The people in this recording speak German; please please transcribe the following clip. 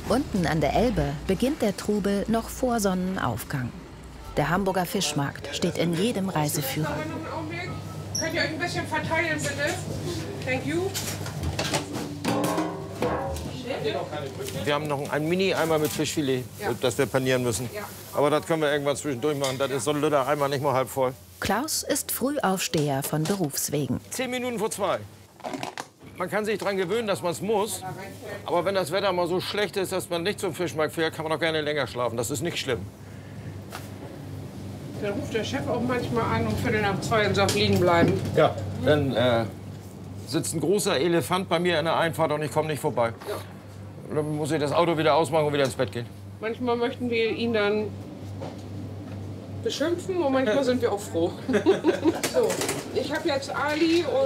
Unten an der Elbe beginnt der Trubel noch vor Sonnenaufgang. Der Hamburger Fischmarkt steht in jedem Reiseführer. Könnt ihr euch ein bisschen verteilen, bitte? Thank you. Wir haben noch ein Mini-Eimer mit Fischfilet, das wir panieren müssen. Ja. Aber das können wir irgendwann zwischendurch machen. Das ist so ein Liter Eimer nicht mal halb voll. Klaus ist Frühaufsteher von Berufswegen. 10 Minuten vor 2. Man kann sich daran gewöhnen, dass man es muss. Aber wenn das Wetter mal so schlecht ist, dass man nicht zum Fischmarkt fährt, kann man auch gerne länger schlafen. Das ist nicht schlimm. Dann ruft der Chef auch manchmal an um 1:45 und sagt, liegen bleiben. Ja, dann sitzt ein großer Elefant bei mir in der Einfahrt und ich komme nicht vorbei. Ja. Dann muss ich das Auto wieder ausmachen und wieder ins Bett gehen. Manchmal möchten wir ihn dann beschimpfen und manchmal sind wir auch froh. So, ich habe jetzt Ali und